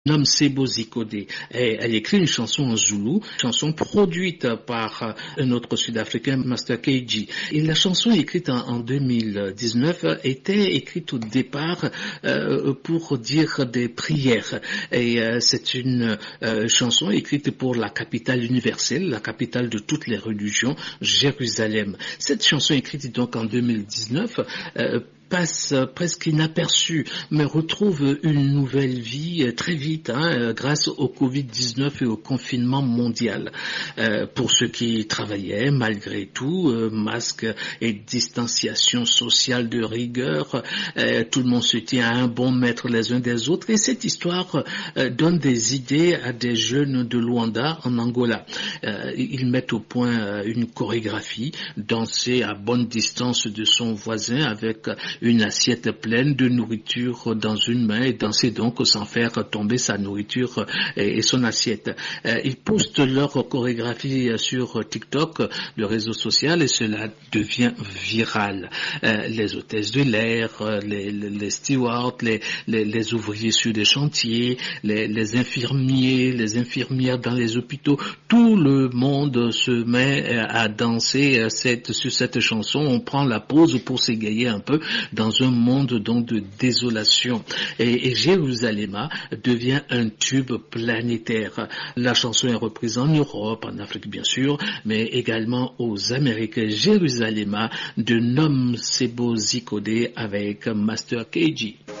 Nomme Sebo Zikodé. Elle écrit une chanson en zoulou, chanson produite par un autre Sud-Africain, Master KG. Et la chanson écrite en 2019 était écrite au départ pour dire des prières. Et c'est une chanson écrite pour la capitale universelle, la capitale de toutes les religions, Jérusalem. Cette chanson écrite donc en 2019 passe presque inaperçue, mais retrouve une nouvelle vie très vite grâce au Covid-19 et au confinement mondial. Pour ceux qui travaillaient, malgré tout, masque et distanciation sociale de rigueur, tout le monde se tient à un bon mètre les uns des autres, et cette histoire donne des idées à des jeunes de Luanda en Angola. Ils mettent au point une chorégraphie, danser à bonne distance de son voisin avec une assiette pleine de nourriture dans une main et danser donc sans faire tomber sa nourriture et son assiette. Ils postent leur chorégraphie sur TikTok, le réseau social, et cela devient viral. Les hôtesses de l'air, les stewards, les ouvriers sur des chantiers, les infirmiers, les infirmières dans les hôpitaux, tout le monde se met à danser sur cette chanson. On prend la pause pour s'égayer un peu dans un monde donc de désolation. Et Jérusalem devient un tube planétaire. La chanson est reprise en Europe, en Afrique bien sûr, mais également aux Amériques. Jérusalem de Nom Sebo Zikodé avec Master KG.